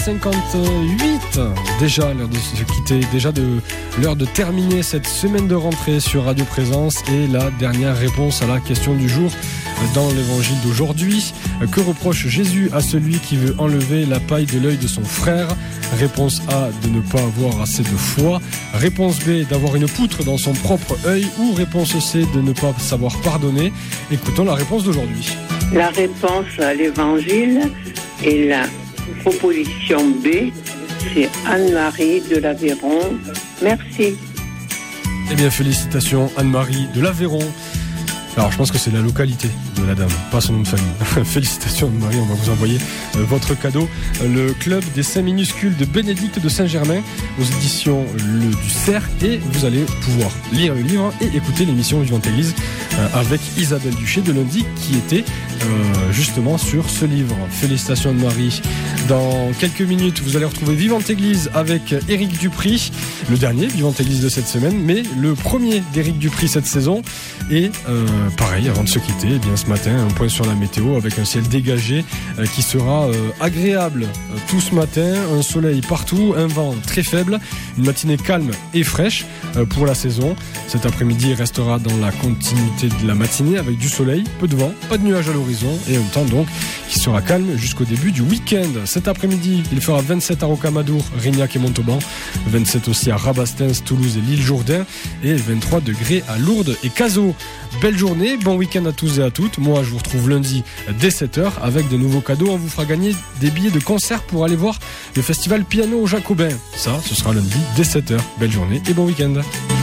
58, déjà l'heure de se quitter, l'heure de terminer cette semaine de rentrée sur Radio Présence et la dernière réponse à la question du jour dans l'évangile d'aujourd'hui. Que reproche Jésus à celui qui veut enlever la paille de l'œil de son frère? Réponse A, de ne pas avoir assez de foi. Réponse B, d'avoir une poutre dans son propre œil. Ou réponse C, de ne pas savoir pardonner. Écoutons la réponse d'aujourd'hui. La réponse à l'évangile est la proposition B, c'est Anne-Marie de l'Aveyron. Merci. Eh bien, félicitations Anne-Marie de l'Aveyron. Alors, je pense que c'est la localité de la dame, pas son nom de famille. Félicitations Anne-Marie, on va vous envoyer votre cadeau. Le club des 5 minuscules de Bénédicte de Saint-Germain aux éditions du Cerf. Et vous allez pouvoir lire le livre et écouter l'émission Vivante Église avec Isabelle Duché de lundi qui était justement sur ce livre. Félicitations Anne-Marie. Dans quelques minutes, vous allez retrouver Vivante Église avec Éric Dupry, le dernier Vivante Église de cette semaine, mais le premier d'Éric Dupry cette saison. Et pareil, avant de se quitter, eh bien, ce matin, un point sur la météo avec un ciel dégagé qui sera agréable tout ce matin, un soleil partout, un vent très faible, une matinée calme et fraîche pour la saison. Cet après-midi restera dans la continuité de la matinée avec du soleil, peu de vent, pas de nuages à l'horizon et un temps donc qui sera calme jusqu'au début du week-end. Cet après-midi, il fera 27 à Rocamadour, Rignac et Montauban, 27 aussi à Rabastens, Toulouse et l'Île-Jourdain et 23 degrés à Lourdes et Cazaux. Belle journée, bon week-end à tous et à toutes. Moi, je vous retrouve lundi dès 7h avec de nouveaux cadeaux. On vous fera gagner des billets de concert pour aller voir le festival Piano au Jacobin. Ça, ce sera lundi dès 7h. Belle journée et bon week-end.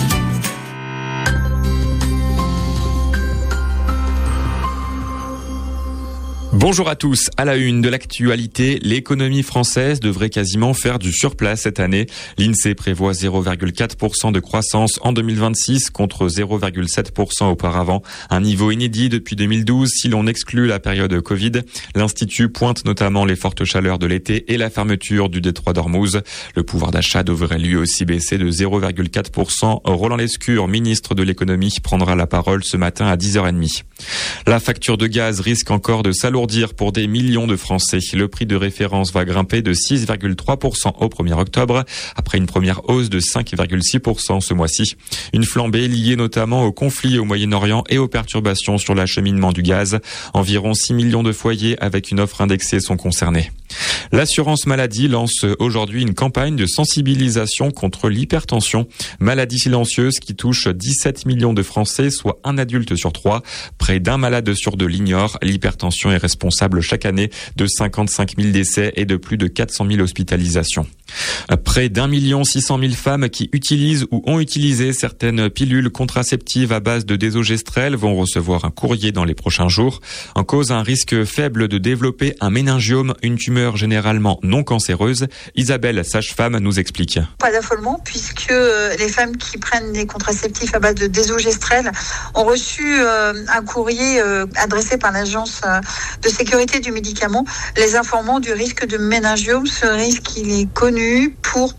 Bonjour à tous. À la une de l'actualité, l'économie française devrait quasiment faire du surplace cette année. L'INSEE prévoit 0,4% de croissance en 2026 contre 0,7% auparavant. Un niveau inédit depuis 2012 si l'on exclut la période Covid. L'Institut pointe notamment les fortes chaleurs de l'été et la fermeture du détroit d'Ormuz. Le pouvoir d'achat devrait lui aussi baisser de 0,4%. Roland Lescure, ministre de l'économie, prendra la parole ce matin à 10h30. La facture de gaz risque encore de s'alourdir pour des millions de Français. Le prix de référence va grimper de 6,3% au 1er octobre, après une première hausse de 5,6% ce mois-ci. Une flambée liée notamment au conflit au Moyen-Orient et aux perturbations sur l'acheminement du gaz. Environ 6 millions de foyers avec une offre indexée sont concernés. L'assurance maladie lance aujourd'hui une campagne de sensibilisation contre l'hypertension, maladie silencieuse qui touche 17 millions de Français, soit un adulte sur 3. Près d'un malade sur 2 l'ignore. L'hypertension est responsable chaque année de 55 000 décès et de plus de 400 000 hospitalisations. Près d'1 600 000 femmes qui utilisent ou ont utilisé certaines pilules contraceptives à base de désogestrel vont recevoir un courrier dans les prochains jours. En cause, un risque faible de développer un méningiome, une tumeur généralement non cancéreuse. Isabelle, sage-femme, nous explique. Pas d'affolement puisque les femmes qui prennent des contraceptifs à base de désogestrel ont reçu un courrier adressé par l'Agence de sécurité du médicament les informant du risque de méningiome. Ce risque, il est connu pour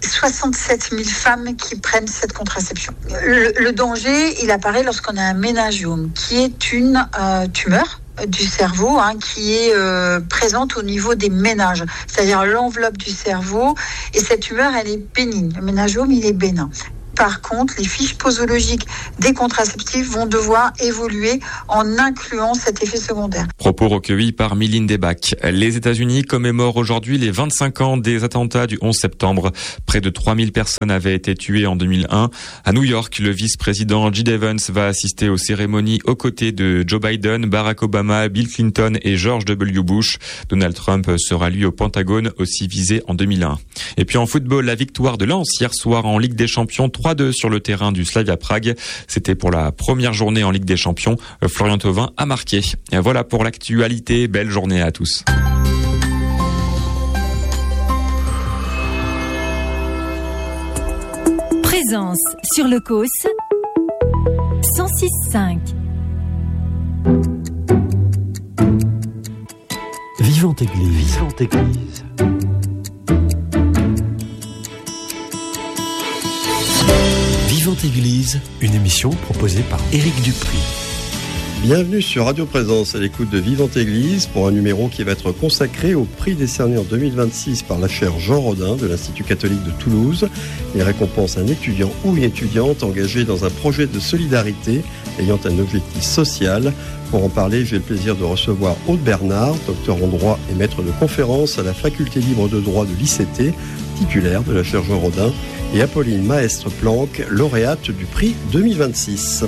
67 000 femmes qui prennent cette contraception. Le danger, il apparaît lorsqu'on a un méningiome, qui est une tumeur du cerveau qui est présente au niveau des méninges, c'est-à-dire l'enveloppe du cerveau. Et cette tumeur, elle est bénigne. Le méningiome, il est bénin. Par contre, les fiches posologiques des contraceptifs vont devoir évoluer en incluant cet effet secondaire. Propos recueillis par Mylène Debac. Les États-Unis commémorent aujourd'hui les 25 ans des attentats du 11 septembre. Près de 3000 personnes avaient été tuées en 2001. À New York, le vice-président J.D. Vance va assister aux cérémonies aux côtés de Joe Biden, Barack Obama, Bill Clinton et George W. Bush. Donald Trump sera lui au Pentagone, aussi visé en 2001. Et puis en football, la victoire de Lens hier soir en Ligue des Champions 3-2 sur le terrain du Slavia Prague. C'était pour la première journée en Ligue des Champions. Florian Thauvin a marqué. Et voilà pour l'actualité. Belle journée à tous. Présence sur le COS 106.5. Vivante Église. Vivante Église. Vivante Église, une émission proposée par Éric Dupry. Bienvenue sur Radio Présence à l'écoute de Vivante Église pour un numéro qui va être consacré au prix décerné en 2026 par la chaire Jean Rodin de l'Institut catholique de Toulouse. Il récompense un étudiant ou une étudiante engagé dans un projet de solidarité ayant un objectif social. Pour en parler, j'ai le plaisir de recevoir Aude Bernard, docteur en droit et maître de conférence à la faculté libre de droit de l'ICT, titulaire de la chaire Jean Rodin, et Apolline Maestre-Planck, lauréate du prix 2026.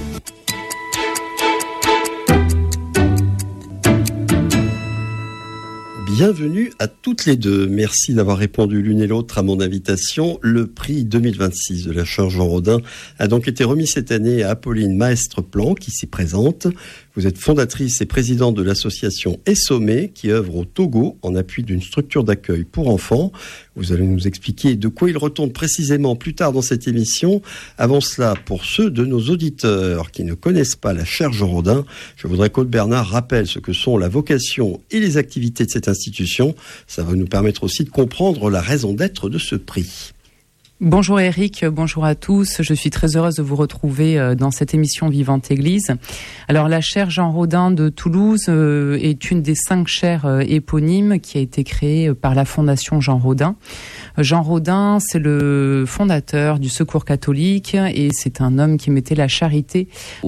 Bienvenue à toutes les deux. Merci d'avoir répondu l'une et l'autre à mon invitation. Le prix 2026 de la chaire Jean Rodin a donc été remis cette année à Apolline Maestre-Planck qui s'y présente. Vous êtes fondatrice et présidente de l'association Essomé qui œuvre au Togo en appui d'une structure d'accueil pour enfants. Vous allez nous expliquer de quoi il retourne précisément plus tard dans cette émission. Avant cela, pour ceux de nos auditeurs qui ne connaissent pas la chaire Jean Rodin, je voudrais qu'Aude Bernard rappelle ce que sont la vocation et les activités de cette institution. Ça va nous permettre aussi de comprendre la raison d'être de ce prix. Bonjour Eric, bonjour à tous. Je suis très heureuse de vous retrouver dans cette émission Vivante Église. Alors la chaire Jean Rodin de Toulouse est une des 5 chaires éponymes qui a été créée par la Fondation Jean Rodin. Jean Rodin, c'est le fondateur du Secours catholique et c'est un homme qui mettait la charité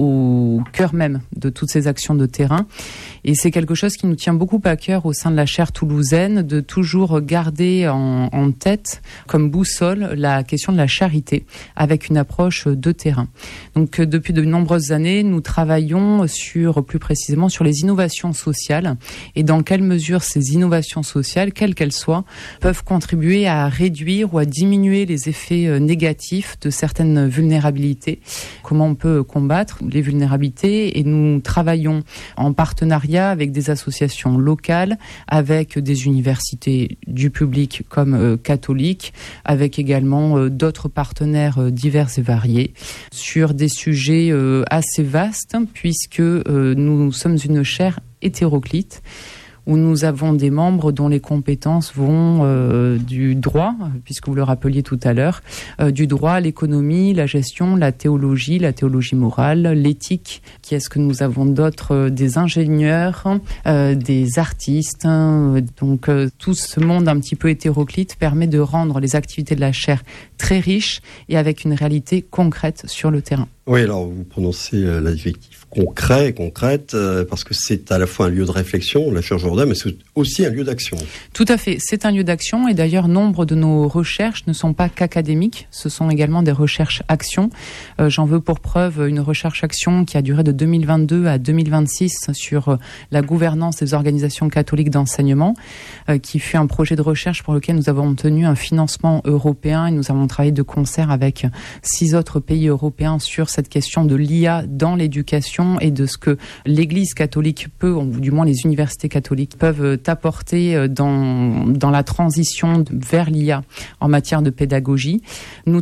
au cœur même de toutes ses actions de terrain. Et c'est quelque chose qui nous tient beaucoup à cœur au sein de la chaire toulousaine, de toujours garder en tête comme boussole la question de la charité avec une approche de terrain. Donc depuis de nombreuses années, nous travaillons plus précisément sur les innovations sociales et dans quelle mesure ces innovations sociales, quelles qu'elles soient, peuvent contribuer à réduire ou à diminuer les effets négatifs de certaines vulnérabilités. Comment on peut combattre les vulnérabilités, et nous travaillons en partenariat avec des associations locales, avec des universités du public comme catholiques, avec également d'autres partenaires divers et variés, sur des sujets assez vastes, puisque nous sommes une chaire hétéroclite, où nous avons des membres dont les compétences vont du droit, puisque vous le rappeliez tout à l'heure, du droit, l'économie, la gestion, la théologie morale, l'éthique. Qui est-ce que nous avons d'autres? Des ingénieurs, des artistes. Donc tout ce monde un petit peu hétéroclite permet de rendre les activités de la chaire très riches et avec une réalité concrète sur le terrain. Oui, alors vous prononcez l'adjectif concrète, parce que c'est à la fois un lieu de réflexion, la chaire Jean Rodin, mais c'est aussi un lieu d'action. Tout à fait, c'est un lieu d'action, et d'ailleurs nombre de nos recherches ne sont pas qu'académiques, ce sont également des recherches-actions. J'en veux pour preuve une recherche-action qui a duré de 2022 à 2026 sur la gouvernance des organisations catholiques d'enseignement, qui fut un projet de recherche pour lequel nous avons obtenu un financement européen, et nous avons travaillé de concert avec 6 autres pays européens sur cette question de l'IA dans l'éducation et de ce que l'Église catholique peut, ou du moins les universités catholiques, peuvent apporter dans la transition vers l'IA en matière de pédagogie. Nous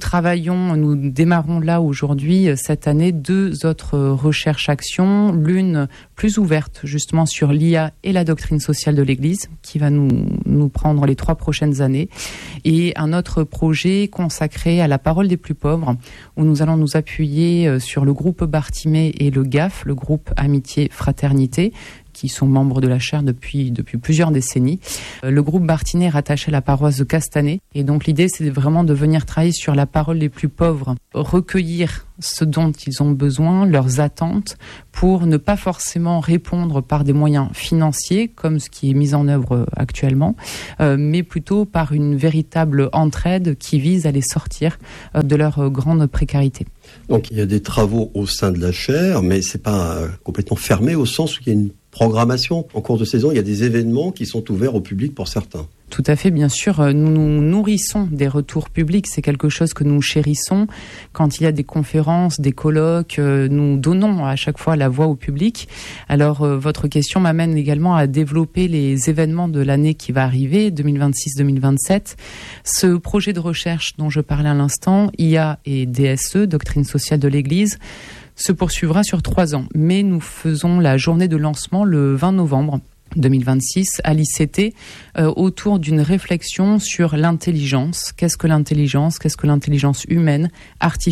démarrons là aujourd'hui, cette année, 2 autres recherches-actions, l'une plus ouverte justement sur l'IA et la doctrine sociale de l'Église, qui va nous prendre les 3 prochaines années, et un autre projet consacré à la parole des plus pauvres, où nous allons nous appuyer sur le groupe Bartimée et le GAF, le groupe Amitié Fraternité, qui sont membres de la chaire depuis plusieurs décennies. Le groupe Bartimée est rattaché à la paroisse de Castanet, et donc l'idée c'est vraiment de venir travailler sur la parole des plus pauvres, recueillir ce dont ils ont besoin, leurs attentes, pour ne pas forcément répondre par des moyens financiers, comme ce qui est mis en œuvre actuellement, mais plutôt par une véritable entraide qui vise à les sortir de leur grande précarité. Donc il y a des travaux au sein de la chaire, mais c'est pas complètement fermé au sens où il y a une programmation en cours de saison, il y a des événements qui sont ouverts au public pour certains. Tout à fait, bien sûr. Nous nous nourrissons des retours publics. C'est quelque chose que nous chérissons. Quand il y a des conférences, des colloques, nous donnons à chaque fois la voix au public. Alors, votre question m'amène également à développer les événements de l'année qui va arriver, 2026-2027. Ce projet de recherche dont je parlais à l'instant, IA et DSE, Doctrine sociale de l'Église, se poursuivra sur 3 ans. Mais nous faisons la journée de lancement le 20 novembre. 2026 à l'ICT autour d'une réflexion sur l'intelligence. Qu'est-ce que l'intelligence ? Qu'est-ce que l'intelligence humaine, artificielle ?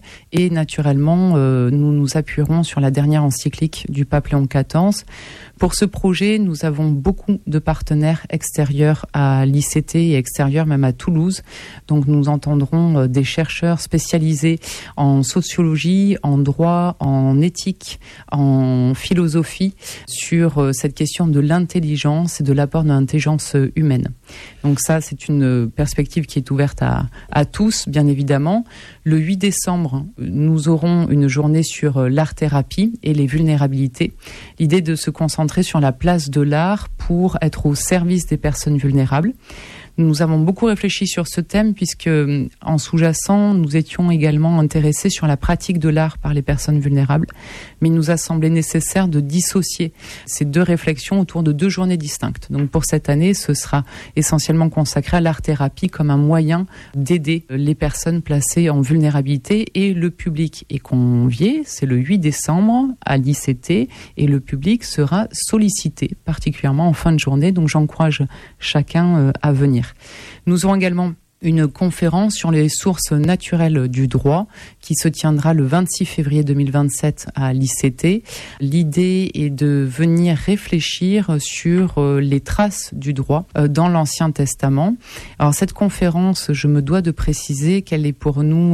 Et naturellement, nous nous appuierons sur la dernière encyclique du pape Léon XIV. Pour ce projet, nous avons beaucoup de partenaires extérieurs à l'ICT et extérieurs même à Toulouse. Donc nous entendrons des chercheurs spécialisés en sociologie, en droit, en éthique, en philosophie sur cette question de l'intelligence et de l'apport de l'intelligence humaine. Donc ça, c'est une perspective qui est ouverte à tous, bien évidemment. Le 8 décembre, nous aurons une journée sur l'art-thérapie et les vulnérabilités. L'idée de se concentrer sur la place de l'art pour être au service des personnes vulnérables. Nous avons beaucoup réfléchi sur ce thème puisque, en sous-jacent, nous étions également intéressés sur la pratique de l'art par les personnes vulnérables. Mais il nous a semblé nécessaire de dissocier ces deux réflexions autour de 2 journées distinctes. Donc pour cette année, ce sera essentiellement consacré à l'art-thérapie comme un moyen d'aider les personnes placées en vulnérabilité. Et le public est convié, c'est le 8 décembre à l'ICT, et le public sera sollicité, particulièrement en fin de journée. Donc j'encourage chacun à venir. Nous aurons également une conférence sur les sources naturelles du droit qui se tiendra le 26 février 2027 à l'ICT. L'idée est de venir réfléchir sur les traces du droit dans l'Ancien Testament. Alors cette conférence, je me dois de préciser qu'elle est pour nous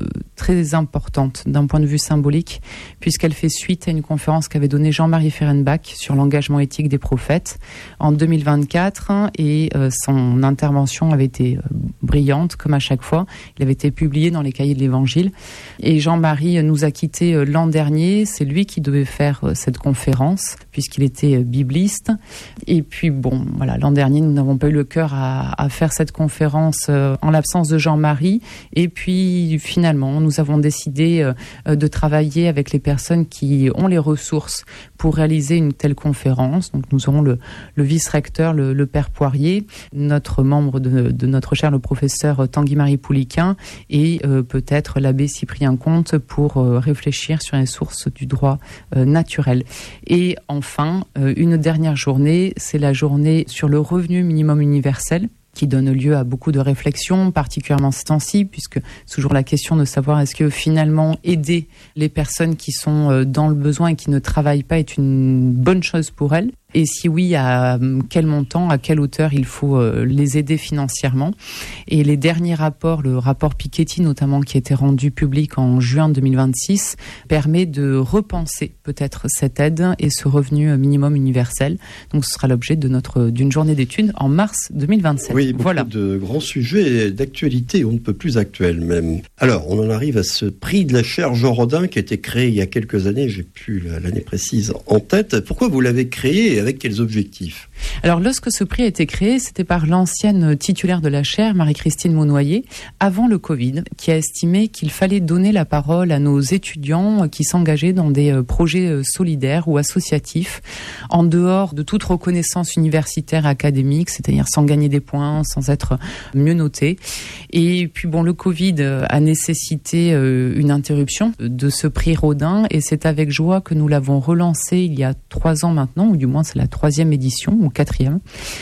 très importante d'un point de vue symbolique, puisqu'elle fait suite à une conférence qu'avait donnée Jean-Marie Fehrenbach sur l'engagement éthique des prophètes en 2024, et son intervention avait été brillante, comme à chaque fois. Il avait été publié dans les cahiers de l'Évangile. Et Jean-Marie nous a quittés l'an dernier. C'est lui qui devait faire cette conférence, puisqu'il était bibliste. Et puis, bon, voilà, l'an dernier, nous n'avons pas eu le cœur à faire cette conférence en l'absence de Jean-Marie. Et puis, finalement, nous avons décidé de travailler avec les personnes qui ont les ressources pour réaliser une telle conférence. Donc, nous aurons le vice-recteur, le père Poirier, notre membre de notre chaire, le professeur Tanguy-Marie Pouliquin, et peut-être l'abbé Cyprien Comte pour réfléchir sur les sources du droit naturel. Et enfin, une dernière journée, c'est la journée sur le revenu minimum universel, qui donne lieu à beaucoup de réflexions, particulièrement ces temps-ci, puisque c'est toujours la question de savoir est-ce que finalement aider les personnes qui sont dans le besoin et qui ne travaillent pas est une bonne chose pour elles. Et si oui, à quel montant, à quelle hauteur il faut les aider financièrement. Et les derniers rapports, le rapport Piketty notamment, qui a été rendu public en juin 2026, permet de repenser peut-être cette aide et ce revenu minimum universel. Donc ce sera l'objet d'une journée d'études en mars 2027. Oui, beaucoup voilà. De grands sujets d'actualité, on ne peut plus actuel même. Alors, on en arrive à ce prix de la chaire Jean Rodin qui a été créé il y a quelques années, j'ai plus l'année précise en tête. Pourquoi vous l'avez créé et avec quels objectifs ? Alors, lorsque ce prix a été créé, c'était par l'ancienne titulaire de la chaire, Marie-Christine Monnoyer, avant le Covid, qui a estimé qu'il fallait donner la parole à nos étudiants qui s'engageaient dans des projets solidaires ou associatifs, en dehors de toute reconnaissance universitaire et académique, c'est-à-dire sans gagner des points, sans être mieux notés. Et puis bon, le Covid a nécessité une interruption de ce prix Rodin, et c'est avec joie que nous l'avons relancé il y a 3 ans maintenant, ou du moins c'est la 3e édition, ou 4e,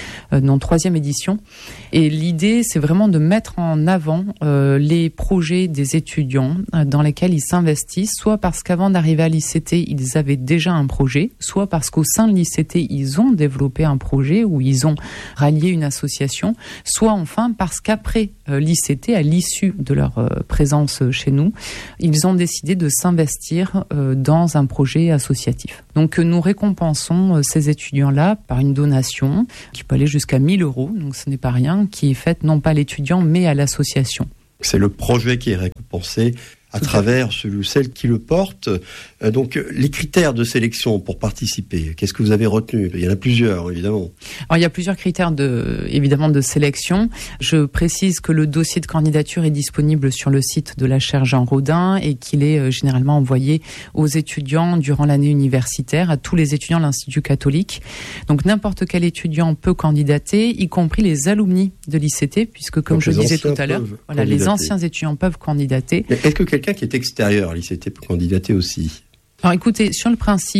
3e édition. Et l'idée, c'est vraiment de mettre en avant les projets des étudiants dans lesquels ils s'investissent, soit parce qu'avant d'arriver à l'ICT, ils avaient déjà un projet, soit parce qu'au sein de l'ICT, ils ont développé un projet ou ils ont rallié une association, soit enfin parce qu'après l'ICT, à l'issue de leur présence chez nous, ils ont décidé de s'investir dans un projet associatif. Donc nous récompensons ces étudiants-là par une donation qui peut aller jusqu'à 1 000 €, donc ce n'est pas rien, qui est faite non pas à l'étudiant mais à l'association. C'est le projet qui est récompensé à travers celui ou celle qui le porte. Donc, les critères de sélection pour participer, qu'est-ce que vous avez retenu ? Il y en a plusieurs, évidemment. Alors, il y a plusieurs critères évidemment de sélection. Je précise que le dossier de candidature est disponible sur le site de la chaire Jean Rodin et qu'il est généralement envoyé aux étudiants durant l'année universitaire, à tous les étudiants de l'Institut catholique. Donc, n'importe quel étudiant peut candidater, y compris les alumni de l'ICT, puisque comme je disais tout à l'heure, les anciens étudiants peuvent candidater. Est-ce que quelqu'un qui est extérieur à l'ICT peut candidater aussi ? Alors écoutez, sur le principe,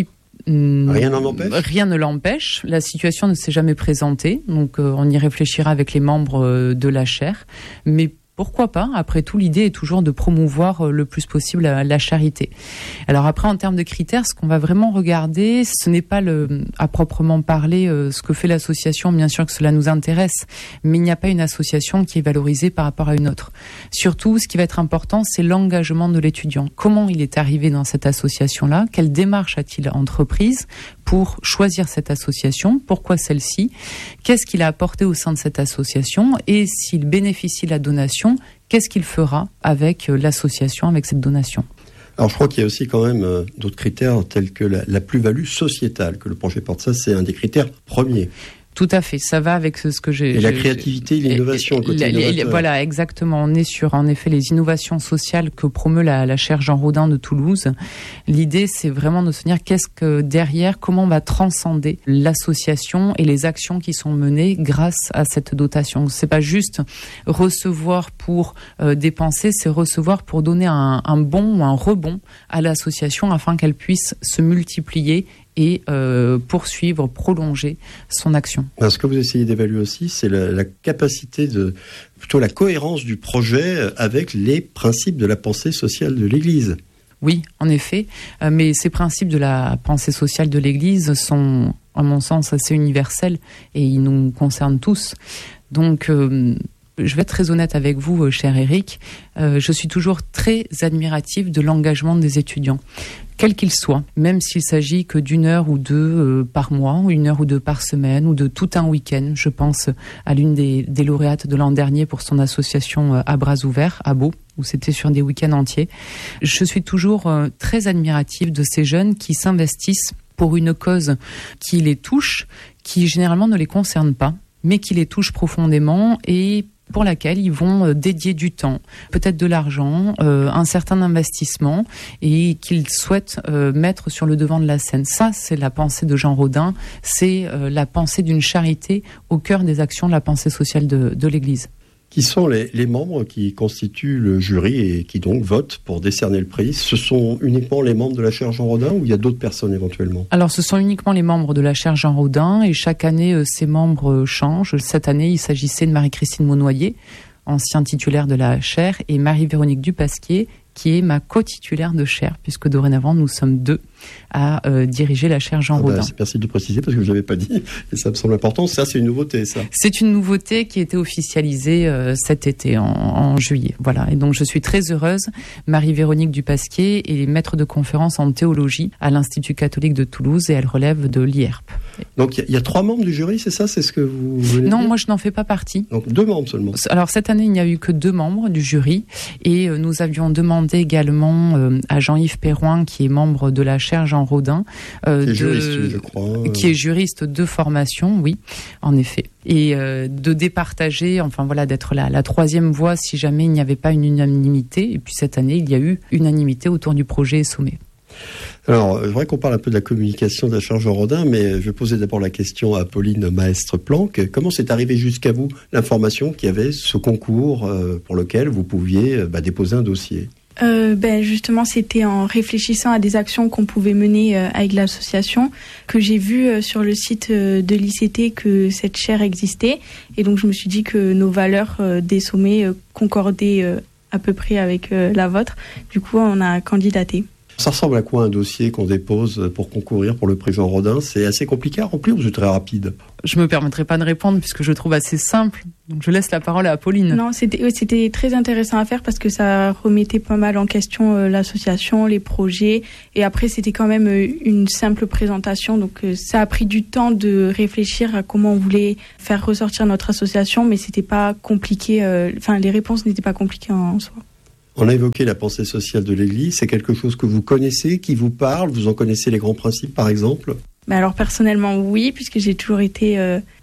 Rien n'en empêche ? Rien ne l'empêche. La situation ne s'est jamais présentée, donc on y réfléchira avec les membres de la chaire. Mais pourquoi pas ? Après tout, l'idée est toujours de promouvoir le plus possible la charité. Alors après, en termes de critères, ce qu'on va vraiment regarder, ce n'est pas à proprement parler ce que fait l'association. Bien sûr que cela nous intéresse, mais il n'y a pas une association qui est valorisée par rapport à une autre. Surtout, ce qui va être important, c'est l'engagement de l'étudiant. Comment il est arrivé dans cette association-là ? Quelle démarche a-t-il entreprise pour choisir cette association ? Pourquoi celle-ci ? Qu'est-ce qu'il a apporté au sein de cette association ? Et s'il bénéficie de la donation, qu'est-ce qu'il fera avec l'association, avec cette donation ? Alors je crois qu'il y a aussi quand même d'autres critères tels que la plus-value sociétale que le projet porte. Ça, c'est un des critères premiers. Tout à fait, ça va avec ce que j'ai... Et la créativité, l'innovation, côté innovateur. Voilà, exactement. On est sur, en effet, les innovations sociales que promeut la chaire Jean Rodin de Toulouse. L'idée, c'est vraiment de se dire qu'est-ce que derrière, comment on va transcender l'association et les actions qui sont menées grâce à cette dotation. C'est pas juste recevoir pour dépenser, c'est recevoir pour donner un bon ou un rebond à l'association afin qu'elle puisse se multiplier et poursuivre, prolonger son action. Alors, ce que vous essayez d'évaluer aussi, c'est la capacité plutôt la cohérence du projet avec les principes de la pensée sociale de l'Église. Oui, en effet, mais ces principes de la pensée sociale de l'Église sont, à mon sens, assez universels et ils nous concernent tous. Donc, je vais être très honnête avec vous, cher Eric, je suis toujours très admirative de l'engagement des étudiants. Quel qu'il soit, même s'il s'agit que d'une heure ou deux par mois, ou une heure ou deux par semaine, ou de tout un week-end. Je pense à l'une des lauréates de l'an dernier pour son association à bras ouverts, à Beau, où c'était sur des week-ends entiers. Je suis toujours très admirative de ces jeunes qui s'investissent pour une cause qui les touche, qui généralement ne les concerne pas, mais qui les touche profondément et pour laquelle ils vont dédier du temps, peut-être de l'argent, un certain investissement et qu'ils souhaitent mettre sur le devant de la scène. Ça, c'est la pensée de Jean Rodin, c'est la pensée d'une charité au cœur des actions de la pensée sociale de l'Église. Qui sont les membres qui constituent le jury et qui donc votent pour décerner le prix ? Ce sont uniquement les membres de la chaire Jean Rodin ou il y a d'autres personnes éventuellement ? Alors ce sont uniquement les membres de la chaire Jean Rodin et chaque année ces membres changent. Cette année il s'agissait de Marie-Christine Monnoyer, ancien titulaire de la chaire, et Marie-Véronique Dupasquier, qui est ma co-titulaire de chaire, puisque dorénavant nous sommes deux à diriger la chaire Jean Rodin. Merci de préciser parce que je ne l'avais pas dit et ça me semble important. Ça, c'est une nouveauté, ça. C'est une nouveauté qui a été officialisée cet été, en juillet. Voilà. Et donc, je suis très heureuse. Marie-Véronique Dupasquier est maître de conférence en théologie à l'Institut catholique de Toulouse et elle relève de l'IERP. Donc, il y a 3 membres du jury, c'est ça ? C'est ce que vous voulez Non, dire ? moi, je n'en fais pas partie. Donc, 2 membres seulement. Alors, cette année, il n'y a eu que 2 membres du jury et nous avions demandé également à Jean-Yves Perroin, qui est membre de la chaire Jean Rodin, qui est juriste, je crois. Qui est juriste de formation, oui, en effet. Et de départager, enfin voilà, d'être la 3e voix si jamais il n'y avait pas une unanimité. Et puis cette année, il y a eu unanimité autour du projet Sommet. Alors, je voudrais qu'on parle un peu de la communication de la chaire Jean Rodin, mais je vais poser d'abord la question à Pauline Maestre-Planck. Comment c'est arrivé jusqu'à vous l'information qu'il y avait ce concours pour lequel vous pouviez déposer un dossier ? Justement, c'était en réfléchissant à des actions qu'on pouvait mener avec l'association que j'ai vu sur le site de l'ICT que cette chaire existait. Et donc, je me suis dit que nos valeurs des sommets concordaient à peu près avec la vôtre. Du coup, on a candidaté. Ça ressemble à quoi un dossier qu'on dépose pour concourir pour le prix Jean Rodin ? C'est assez compliqué à remplir ou c'est très rapide ? Je me permettrai pas de répondre puisque je trouve assez simple. Donc je laisse la parole à Pauline. Non, c'était très intéressant à faire parce que ça remettait pas mal en question l'association, les projets. Et après, c'était quand même une simple présentation. Donc ça a pris du temps de réfléchir à comment on voulait faire ressortir notre association, mais c'était pas compliqué. Les réponses n'étaient pas compliquées en soi. On a évoqué la pensée sociale de l'Église. C'est quelque chose que vous connaissez, qui vous parle ? Vous en connaissez les grands principes, par exemple ? Alors personnellement, oui, puisque j'ai toujours été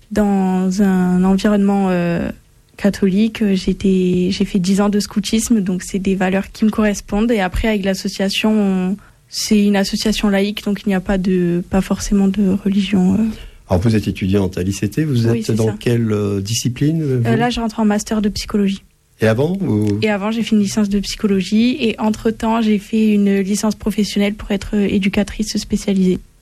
dans un environnement catholique. J'ai fait 10 ans de scoutisme, donc c'est des valeurs qui me correspondent. Et après, avec l'association, c'est une association laïque, donc il n'y a pas forcément de religion. Alors vous êtes étudiante à l'ICT, vous êtes dans quelle discipline Là, je rentre en master de psychologie. Et avant Et avant, j'ai fait une licence de psychologie. Et entre-temps, j'ai fait une licence professionnelle pour être éducatrice spécialisée.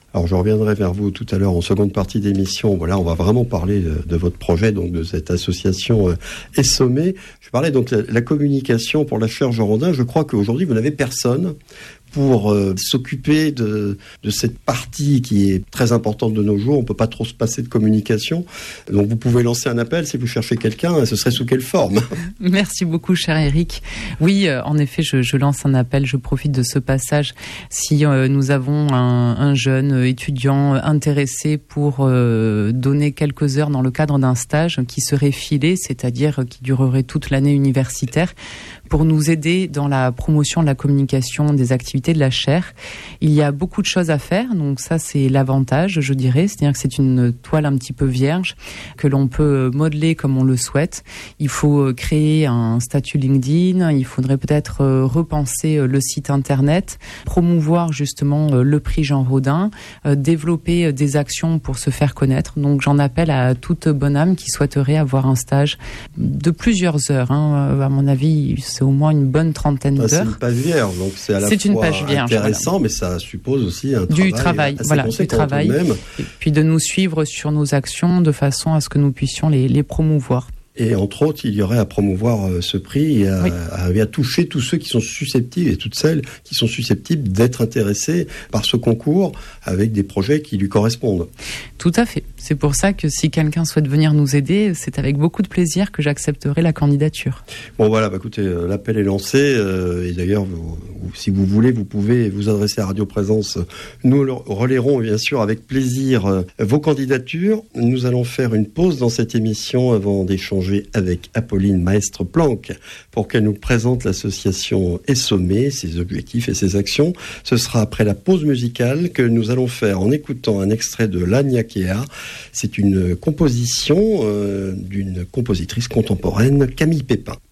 Alors je reviendrai vers vous tout à l'heure en seconde partie d'émission. Voilà, on va vraiment parler de votre projet, donc de cette association Essomé. Je parlais donc de la communication pour la chaire Jean Rodin. Je crois qu'aujourd'hui vous n'avez personne pour s'occuper de cette partie qui est très importante de nos jours. On ne peut pas trop se passer de communication. Donc vous pouvez lancer un appel si vous cherchez quelqu'un. Ce serait sous quelle forme ? Merci beaucoup, cher Eric. Oui, en effet, je lance un appel. Je profite de ce passage. Si nous avons un jeune étudiant intéressé pour donner quelques heures dans le cadre d'un stage qui serait filé, c'est-à-dire qui durerait toute l'année universitaire, pour nous aider dans la promotion de la communication des activités de la chaire. Il y a beaucoup de choses à faire, donc ça c'est l'avantage, je dirais, c'est-à-dire que c'est une toile un petit peu vierge que l'on peut modeler comme on le souhaite. Il faut créer un statut LinkedIn, il faudrait peut-être repenser le site internet, promouvoir justement le prix Jean Rodin, développer des actions pour se faire connaître. Donc j'en appelle à toute bonne âme qui souhaiterait avoir un stage de plusieurs heures. À mon avis, c'est au moins une bonne trentaine d'heures. C'est une page vierge, donc c'est à la fois intéressant, voilà. Mais ça suppose aussi du travail, du travail, même. Et puis de nous suivre sur nos actions de façon à ce que nous puissions les promouvoir. Et entre autres, il y aurait à promouvoir ce prix et à toucher tous ceux qui sont susceptibles et toutes celles qui sont susceptibles d'être intéressés par ce concours avec des projets qui lui correspondent. Tout à fait. C'est pour ça que si quelqu'un souhaite venir nous aider, c'est avec beaucoup de plaisir que j'accepterai la candidature. Bon voilà, écoutez, l'appel est lancé et d'ailleurs, si vous voulez, vous pouvez vous adresser à Radio Présence. Nous relayerons bien sûr avec plaisir vos candidatures. Nous allons faire une pause dans cette émission avant d'échanger avec Apolline Maestre-Planck pour qu'elle nous présente l'association Essomé, ses objectifs et ses actions. Ce sera après la pause musicale que nous allons faire en écoutant un extrait de l'Agnaquea. C'est une composition d'une compositrice contemporaine, Camille Pépin.